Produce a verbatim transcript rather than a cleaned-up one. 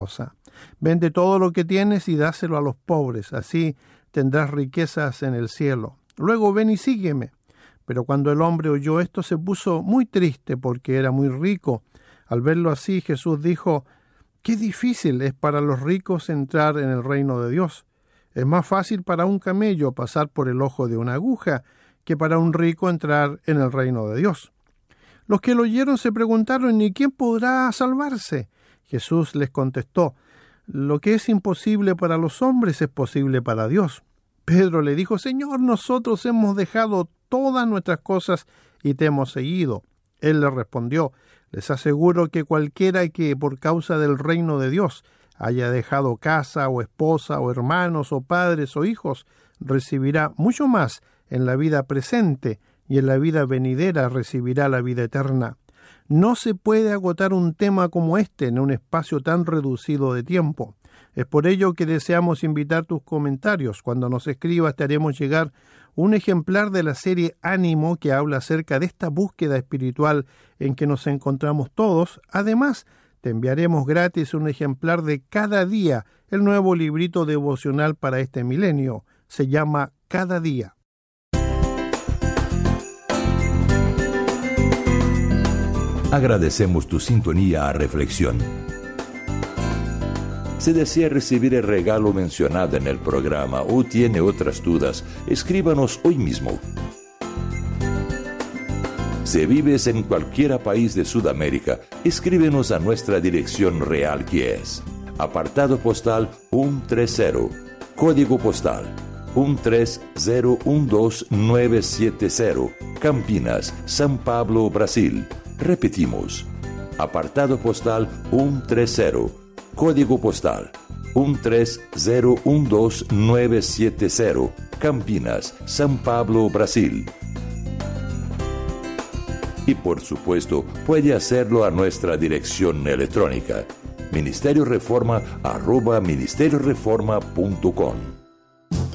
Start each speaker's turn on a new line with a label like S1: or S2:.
S1: cosa. Vende todo lo que tienes y dáselo a los pobres, así tendrás riquezas en el cielo. Luego ven y sígueme. Pero cuando el hombre oyó esto se puso muy triste porque era muy rico. Al verlo así, Jesús dijo: «Qué difícil es para los ricos entrar en el reino de Dios. Es más fácil para un camello pasar por el ojo de una aguja que para un rico entrar en el reino de Dios». Los que lo oyeron se preguntaron: ¿y quién podrá salvarse? Jesús les contestó: «Lo que es imposible para los hombres es posible para Dios». Pedro le dijo: «Señor, nosotros hemos dejado todas nuestras cosas y te hemos seguido». Él le respondió: «Les aseguro que cualquiera que por causa del reino de Dios haya dejado casa o esposa o hermanos o padres o hijos, recibirá mucho más en la vida presente y en la vida venidera recibirá la vida eterna». No se puede agotar un tema como este en un espacio tan reducido de tiempo. Es por ello que deseamos invitar tus comentarios. Cuando nos escribas te haremos llegar un ejemplar de la serie Ánimo, que habla acerca de esta búsqueda espiritual en que nos encontramos todos. Además, te enviaremos gratis un ejemplar de Cada Día, el nuevo librito devocional para este milenio. Se llama Cada Día.
S2: Agradecemos tu sintonía a Reflexión. Si desea recibir el regalo mencionado en el programa o tiene otras dudas, escríbanos hoy mismo. Si vives en cualquier país de Sudamérica, escríbenos a nuestra dirección real, que es apartado postal ciento treinta, código postal uno tres cero uno dos nueve siete cero, Campinas, São Paulo, Brasil. Repetimos, apartado postal ciento treinta, código postal uno tres cero uno dos nueve siete cero, Campinas, São Paulo, Brasil. Y por supuesto, puede hacerlo a nuestra dirección electrónica, ministerio reforma arroba ministerio reforma punto com.